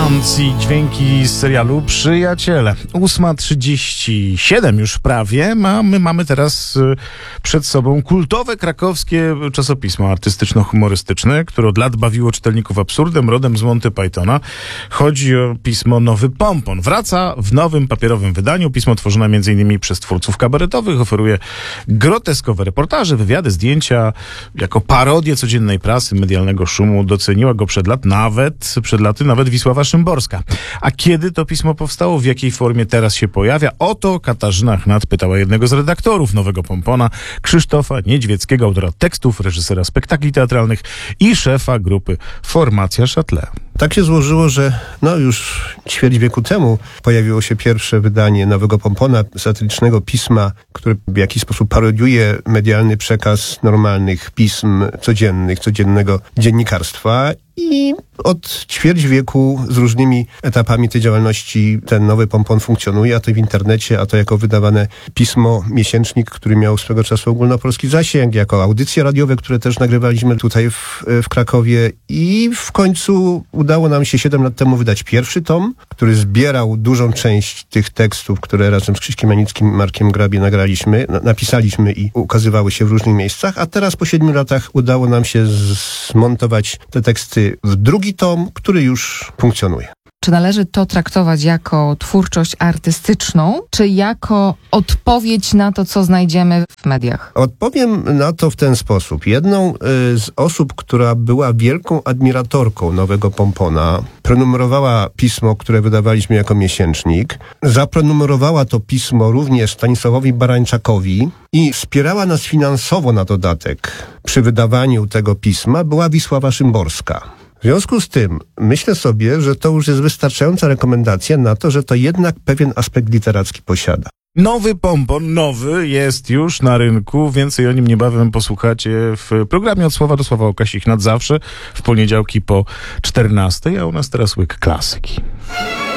Sounds i dźwięki z serialu Przyjaciele. 8:37 już prawie. My mamy teraz przed sobą kultowe krakowskie czasopismo artystyczno-humorystyczne, które od lat bawiło czytelników absurdem, rodem z Monty Pythona. Chodzi o pismo Nowy Pompon. Wraca w nowym papierowym wydaniu. Pismo tworzone m.in. przez twórców kabaretowych. Oferuje groteskowe reportaże, wywiady, zdjęcia. Jako parodię codziennej prasy, medialnego szumu. Doceniła go przed laty nawet Wisława Szymborska. A kiedy to pismo powstało? W jakiej formie teraz się pojawia? O to Katarzyna Chnat pytała jednego z redaktorów Nowego Pompona, Krzysztofa Niedźwieckiego, autora tekstów, reżysera spektakli teatralnych i szefa grupy Formacja Châtelet. Tak się złożyło, że już ćwierć wieku temu pojawiło się pierwsze wydanie Nowego Pompona, satyrycznego pisma, które w jakiś sposób parodiuje medialny przekaz normalnych pism codziennych, codziennego dziennikarstwa. I od ćwierć wieku z różnymi etapami tej działalności ten Nowy Pompon funkcjonuje, a to w internecie, a to jako wydawane pismo, miesięcznik, który miał swego czasu ogólnopolski zasięg, jako audycje radiowe, które też nagrywaliśmy tutaj w Krakowie i w końcu udało nam się 7 lat temu wydać pierwszy tom, który zbierał dużą część tych tekstów, które razem z Krzyśkiem Janickim i Markiem Grabie napisaliśmy i ukazywały się w różnych miejscach, a teraz po 7 latach udało nam się zmontować te teksty w drugi tom, który już funkcjonuje. Czy należy to traktować jako twórczość artystyczną, czy jako odpowiedź na to, co znajdziemy w mediach? Odpowiem na to w ten sposób. Jedną z osób, która była wielką admiratorką Nowego Pompona, prenumerowała pismo, które wydawaliśmy jako miesięcznik, zaprenumerowała to pismo również Stanisławowi Barańczakowi i wspierała nas finansowo na dodatek przy wydawaniu tego pisma, była Wisława Szymborska. W związku z tym myślę sobie, że to już jest wystarczająca rekomendacja na to, że to jednak pewien aspekt literacki posiada. Nowy Pompon, nowy, jest już na rynku. Więcej o nim niebawem posłuchacie w programie Od Słowa do Słowa o Kasi Chnat zawsze w poniedziałki po 14:00, a u nas teraz łyk klasyki.